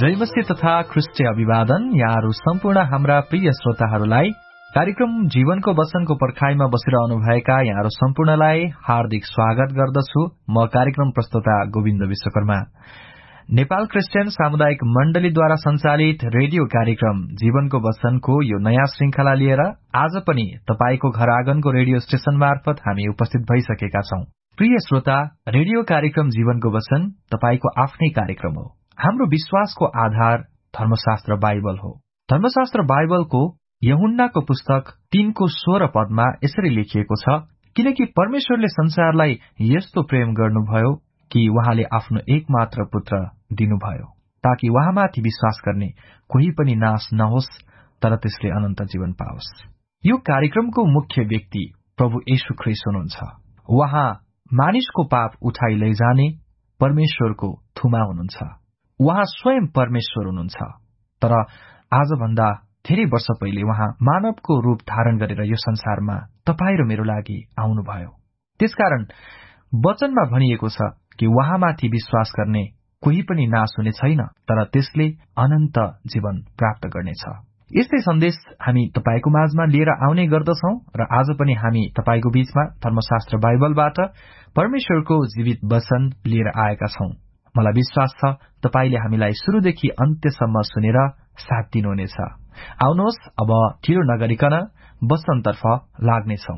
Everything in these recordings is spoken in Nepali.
जय मसीह तथा ख्रीष्टीय अभिवादन। यहाँहरू सम्पूर्ण हाम्रा प्रिय श्रोताहरूलाई कार्यक्रम जीवनको वचनको पर्खाइमा बसिरहनु भएका यहाँहरू सम्पूर्णलाई हार्दिक स्वागत गर्दछु। म कार्यक्रम प्रस्तोता गोविन्द विश्वकर्मा। नेपाल क्रिस्चियन सामुदायिक मण्डलीद्वारा सञ्चालित रेडियो कार्यक्रम जीवनको वचनको यो नयाँ श्रृंखला लिएर आज पनि तपाईको घर आँगनको रेडियो स्टेशन मार्फत हामी उपस्थित भइसकेका छौं। प्रिय श्रोता, रेडियो कार्यक्रम जीवनको वचन तपाईको आफ्नै कार्यक्रम हो। हाम्रो विश्वासको आधार धर्मशास्त्र बाइबल हो। धर्मशास्त्र बाइबलको यूहन्नाको पुस्तक 3:16 पदमा यसरी लेखिएको छ, किनकि परमेश्वरले संसारलाई यस्तो प्रेम गर्नुभयो कि उहाँले आफ्नो एकमात्र पुत्र दिनुभयो, ताकि उहाँमाथि विश्वास गर्ने कोही पनि नाश नहोस्, तर त्यसले अनन्त जीवन पाओस्। यो कार्यक्रमको मुख्य व्यक्ति प्रभु येशू ख्रीष्ट हुनुहुन्छ। उहाँ मानिसको पाप उठाइ लैजाने परमेश्वरको थुमा हुनुहुन्छ। उहाँ स्वयं परमेश्वर हुनुहुन्छ, तर आजभन्दा धेरै वर्ष पहिले उहाँ मानवको रूप धारण गरेर यो संसारमा तपाईँ र मेरो लागि आउनुभयो। त्यसकारण वचनमा भनिएको छ कि उहाँमाथि विश्वास गर्ने कोही पनि नाश हुने छैन, तर त्यसले अनन्त जीवन प्राप्त गर्नेछ। यस्तै सन्देश हामी तपाईको माझमा लिएर आउने गर्दछौं र आज पनि हामी तपाईको बीचमा धर्मशास्त्र बाइबलबाट परमेश्वरको जीवित वचन लिएर आएका छौं। मलाई विश्वास छ तपाईले हामीलाई शुरूदेखि अन्त्यसम्म सुनेर साथ दिनुहुनेछ। आउनुहोस्, अब ढिलो नगरिकन वचनतर्फ लाग्नेछौं।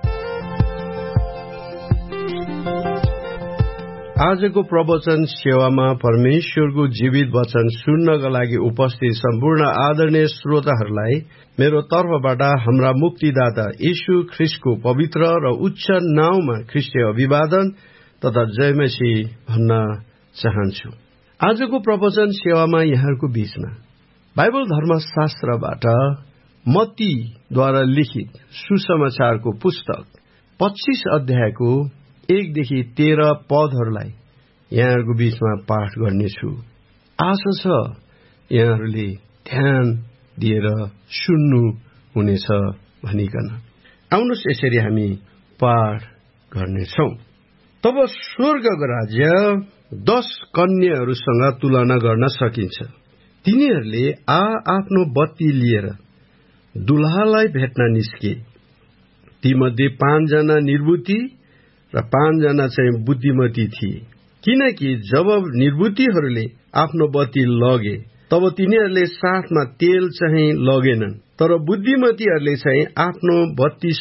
आजको प्रवचन सेवामा परमेश्वरको जीवित वचन सुन्नका लागि उपस्थित सम्पूर्ण आदरणीय श्रोताहरूलाई मेरो तर्फबाट हाम्रा मुक्तिदाता येशू ख्रीष्टको पवित्र र उच्च नाउँमा ख्रीष्टीय अभिवादन तथा जय मसीह भन्न चाहन्छु। आजको प्रवचन सेवामा यहाँहरूको बीचमा बाइबल धर्मशास्त्रबाट मत्तीद्वारा लिखित सुसमाचारको पुस्तक 25 अध्यायको 1 देखि 13 पदहरूलाई यहाँहरूको बीचमा पाठ गर्नेछु। आशा छ यहाँहरूले ध्यान दिएर सुन्नु हुनेछ भनिकन। आउनुहोस् यसरी हामी पाठ गर्नेछौं। तब स्वर्गको राज्य 10 कन्याहरूसँग तुलना गर्न सकिन्छ। तिनीहरूले आफ्नो बत्ती लिएर दुल्हालाई भेट्न निस्के। तीमध्ये 5 जना निर्बुद्धि र 5 जना चाहिँ बुद्धिमती थिए। किनकि जब निर्बुद्धिहरूले आफ्नो बत्ती लगे तब तिनीहरूले साथमा तेल चाहिँ लगेनन्, तर बुद्धिमतीहरूले चाहिँ आफ्नो बत्ती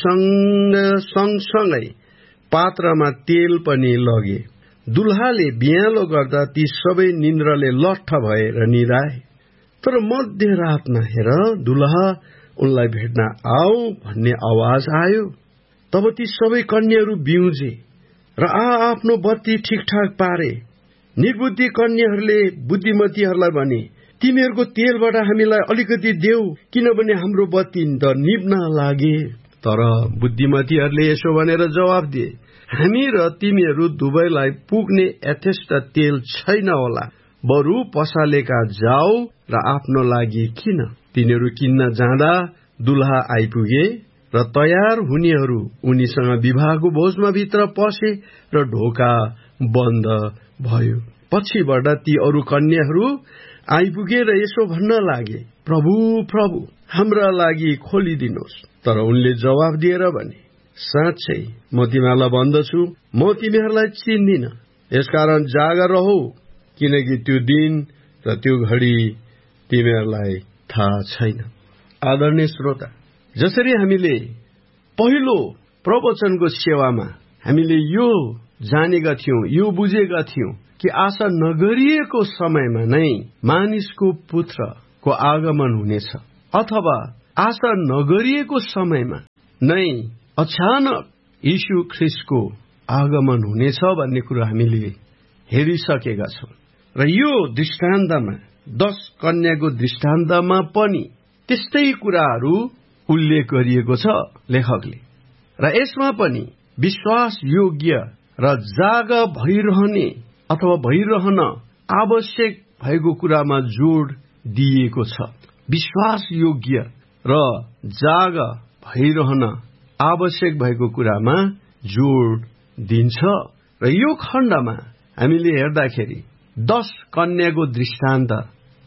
सँगसँगै पात्रमा तेल पनि लगे। दुल्हाले बिहालो गर्दा ती सबै निन्द्राले लट्ठ भए र निदाए। तर मध्यरातमा हेर, दुल्हा उनलाई भेट्न आऊ भन्ने आवाज आयो। तब ती सबै कन्याहरू बिउजे र आफ्नो बत्ती ठिकठाक पारे। निर्बुद्धि कन्याहरूले बुद्धिमतीहरूलाई भने, तिमीहरूको तेलबाट हामीलाई अलिकति देऊ, किनभने हाम्रो बत्ती त निभ्न लागे। तर बुद्धिमतीहरूले यसो भनेर जवाब दिए, हामी र तिमीहरू दुवैलाई पुग्ने यथेष्ट तेल छैन होला, बरु पसलेका जाऊ र आफ्नो लागि किन। तिनीहरू किन्न जाँदा दुल्हा आइपुगे र तयार हुनेहरू उनीसँग विवाहको भोजमा भित्र पसे र ढोका बन्द भयो। पछिबाट ती अरू कन्याहरू आइपुगे र यसो भन्न लागे, प्रभु प्रभु, हाम्रा लागि खोलिदिनुहोस्। तर उनले जवाब दिएर भने, साँच्चै म तिमीहरूलाई भन्दछु, म तिमीहरूलाई चिन्दिन। यसकारण जागा रहौ, किनकि त्यो दिन र त्यो घडी तिमीहरूलाई थाहा छैन। आदरणीय श्रोता, जसरी हामीले पहिलो प्रवचनको सेवामा हामीले यो जानेका थियौं, यो बुझेका थियौं कि आशा नगरिएको समयमा नै मानिसको पुत्रको आगमन हुनेछ, अथवा आशा नगरिएको समयमा नै अचानक येशू ख्रीष्टको आगमन हुनेछ भन्ने कुरा हामीले हेरिसकेका छौं। र यो दृष्टान्तमा 10 कन्याको दृष्टान्तमा पनि त्यस्तै कुराहरू उल्लेख गरिएको छ लेखकले। र यसमा पनि विश्वास योग्य र जागा भइरहने अथवा भइरहन आवश्यक भएको कुरामा जोड दिइएको छ। विश्वास योग्य र जागा भइरहन आवश्यक भएको कुरामा जोड दिन्छ। र यो खण्डमा हामीले हेर्दाखेरि 10 कन्याको दृष्टान्त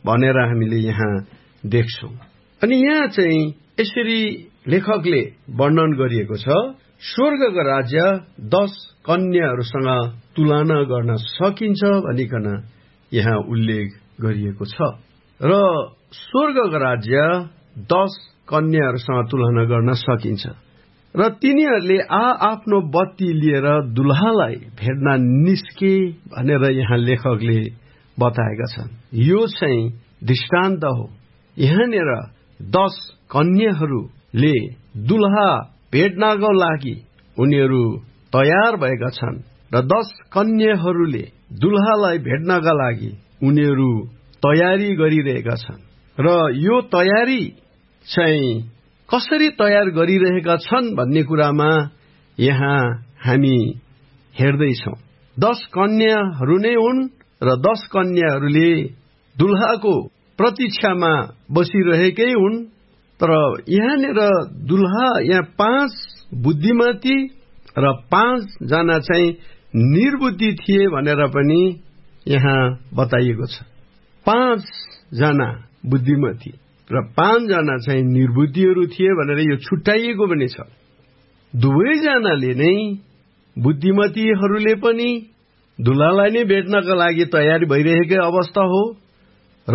भनेर हामीले यहाँ देख्छौं। अनि यहाँ चाहिँ यसरी लेखकले वर्णन गरिएको छ, स्वर्गको राज्य 10 कन्याहरूसँग तुलना गर्न सकिन्छ भनिकन यहाँ उल्लेख गरिएको छ। र स्वर्गको राज्य 10 कन्याहरूसँग तुलना गर्न सकिन्छ र तिनीहरूले आफ्नो बत्ती लिएर दुल्हालाई भेट्न निस्के भनेर यहाँ लेखकले बताएका छन्। यो चाहिँ दृष्टान्त हो। यहाँनिर 10 कन्याहरूले दुल्हा भेट्नको लागि उनीहरू तयार भएका छन् र 10 कन्याहरूले दुल्हालाई भेट्नका लागि उनीहरू तयारी गरिरहेका छन्। र यो तयारी चाहिँ कसरी तयार गरिरहेका छन् भन्ने कुरामा यहाँ हामी हेर्दैछौं। 10 कन्याहरू नै हुन् र 10 कन्याहरूले दुल्हाको प्रतीक्षामा बसिरहेकै हुन्। तर यहाँनिर दुल्हा यहाँ 5 बुद्धिमती र 5 जना चाहिँ निर्बुद्धि थिए भनेर पनि यहाँ बताइएको छ। 5 जना बुद्धिमती र 5 जना चाहिँ निर्बुद्धिहरू थिए भनेर यो छुट्याइएको पनि छ। दुवैजनाले नै बुद्धिमतीहरूले पनि दुल्हालाई नै भेट्नका लागि तयारी भइरहेकै अवस्था हो र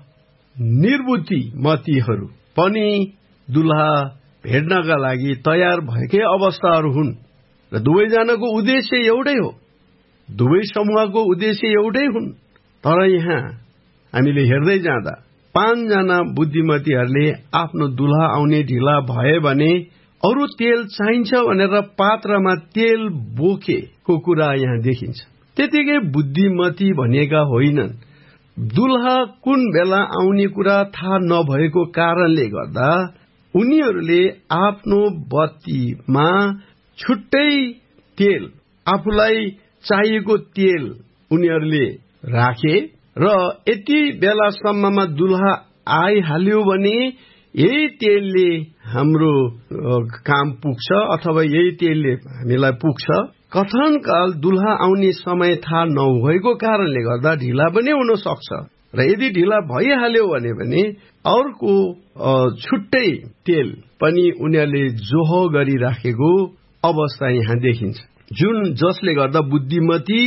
निर्बुद्धिमतीहरू पनि दुल्हा भेट्नका लागि तयार भएकै अवस्थाहरू हुन् र दुवैजनाको उद्देश्य एउटै हो, दुवै समूहको उद्देश्य एउटै हुन्। तर यहाँ हामीले हेर्दै जाँदा 5 जना बुद्धिमतीहरूले आफ्नो दुल्हा आउने ढिला भए भने अरू तेल चाहिन्छ भनेर पात्रमा तेल बोकेको कुरा यहाँ देखिन्छ। त्यतिकै बुद्धिमती भनिएका होइनन्। दुल्हा कुन बेला आउने कुरा थाहा नभएको कारणले गर्दा उनीहरूले आफ्नो बत्तीमा छुट्टै तेल, आफूलाई चाहिएको तेल उनीहरूले राखे र यति बेलासम्ममा दुल्हा आइहाल्यो भने यही तेलले हाम्रो काम पुग्छ अथवा यही तेलले हामीलाई पुग्छ। कथनकाल दुल्हा आउने समय थाहा नभएको कारणले गर्दा ढिला पनि हुन सक्छ र यदि ढिला भइहाल्यो भने अर्को छुट्टै तेल पनि उनीहरूले जोहो गरिराखेको अवस्था यहाँ देखिन्छ, जसले गर्दा बुद्धिमती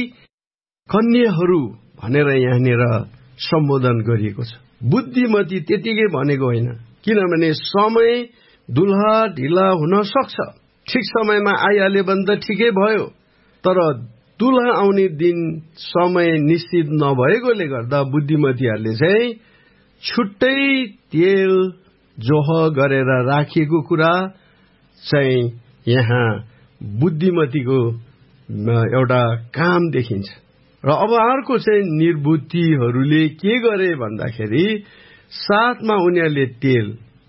कन्याहरू भनेर यहाँनिर सम्बोधन गरिएको छ। बुद्धिमती त्यतिकै भनेको होइन, किनभने समय दुल्हा ढिला हुन सक्छ। ठिक समयमा आइहाल्यो भने त ठिकै भयो, तर दुल्हा आउने दिन समय निश्चित नभएकोले गर्दा बुद्धिमतीहरूले चाहिँ छुट्टै तेल जोह गरेर राखिएको कुरा चाहिँ यहाँ बुद्धिमतीको एउटा काम देखिन्छ। र अब अर्को चाहिँ निर्बुद्धिहरूले के गरे भन्दाखेरि साथमा उनीहरूले तेल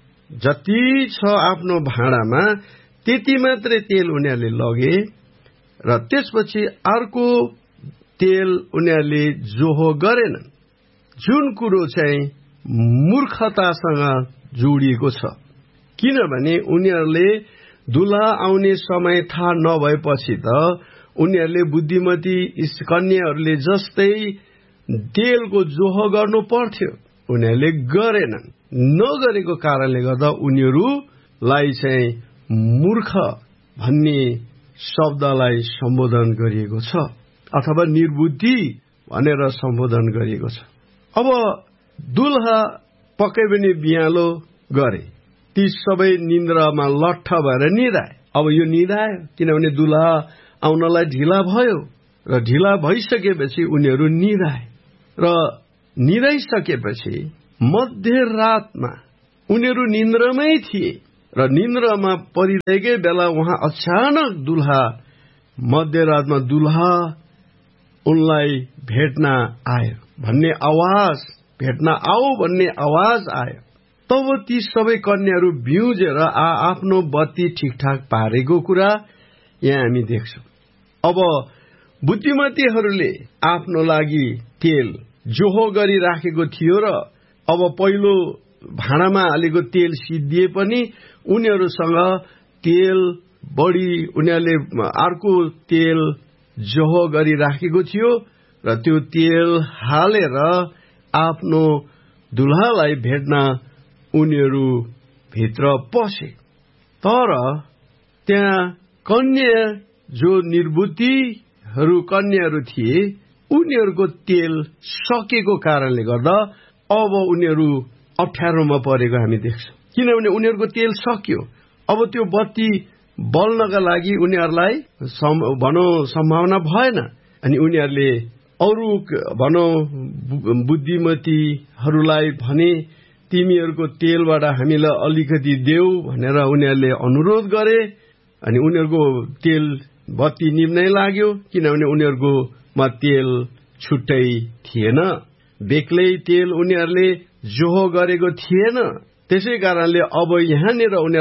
जति छ आफ्नो भाँडामा त्यति मात्रै तेल उनीहरूले लगे र त्यसपछि अर्को तेल उनीहरूले जोहो गरेनन्, जुन कुरो चाहिँ मूर्खतासँग जोडिएको छ। किनभने उनीहरूले दुल्हा आउने समय थाहा नभएपछि त उनीहरूले बुद्धिमती कन्याहरूले जस्तै तेलको जोहो गर्नु पर्थ्यो, उनीहरूले गरेनन्। नगरेको कारणले गर्दा उनीहरूलाई चाहिँ मूर्ख भन्ने शब्दलाई सम्बोधन गरिएको छ अथवा निर्बुद्धि भनेर सम्बोधन गरिएको छ। अब दुल्हा पक्कै पनि बिहालो गरे, ती सबै निन्द्रामा लट्ठ भएर निदाए। अब यो निदायो किनभने दुल्हा आउनलाई ढिला भयो र ढिला भइसकेपछि उनीहरू निदाए र निदाइसकेपछि मध्यरातमा उनीहरू निन्द्रामै थिए र निन्द्रामा परिरहेकै बेला उहाँ अचानक दुल्हा मध्यरातमा दुल्हा उनलाई भेट्न आयो भन्ने आवाज, भेट्न आऊ भन्ने आवाज आयो। तब ती सबै कन्याहरू बिउजेर आफ्नो बत्ती ठिकठाक पारेको कुरा यहाँ हामी देख्छौं। अब बुद्धिमतीहरूले आफ्नो लागि तेल जोहो गरिराखेको थियो र अब पहिलो भाँडामा हालेको तेल सिद्धिए पनि उनीहरूसँग तेल बढी, उनीहरूले अर्को तेल जोहो गरिराखेको थियो र त्यो तेल हालेर आफ्नो दुल्हालाई भेट्न उनीहरू भित्र पसे। तर त्यहाँ कन्या जो निर्बुद्धिहरू कन्याहरू थिए, उनीहरूको तेल सकेको कारणले गर्दा अब उनीहरू अप्ठ्यारोमा परेको हामी देख्छौँ। किनभने उनीहरूको तेल सक्यो। अब त्यो बत्ती बल्नका लागि उनीहरूलाई सम्भावना भएन। अनि उनीहरूले अरू बुद्धिमतीहरूलाई भने तिमीहरूको तेलबाट हामीलाई अलिकति देऊ भनेर उनीहरूले अनुरोध गरे। अनि उनीहरूको तेल बत्ती निभ्नै लाग्यो, किनभने उनीहरूकोमा तेल छुट्टै थिएन। बेग्लै तेल उनीहरूले जोहो गरेको थिएन। त्यसै कारणले अब यहाँनिर